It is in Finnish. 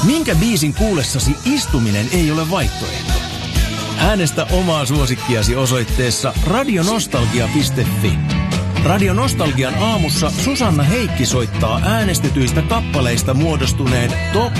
Minkä biisin kuullessasi istuminen ei ole vaihtoehto? Äänestä omaa suosikkiasi osoitteessa radionostalgia.fi. Radionostalgian aamussa Susanna Heikki soittaa äänestetyistä kappaleista muodostuneen Top